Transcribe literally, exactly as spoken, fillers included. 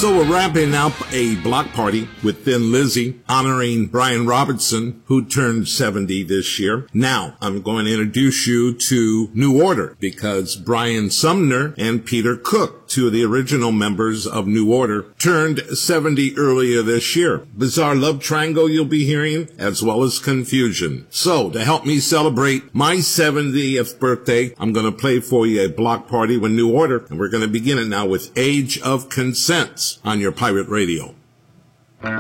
So we're wrapping up a block party with Thin Lizzy, honoring Brian Robertson, who turned seventy this year. Now, I'm going to introduce you to New Order, because Brian Sumner and Peter Cook, two of the original members of New Order, turned seventy earlier this year. Bizarre Love Triangle you'll be hearing, as well as Confusion. So, to help me celebrate my seventieth birthday, I'm going to play for you a block party with New Order, and we're going to begin it now with Age of Consent on your pirate radio.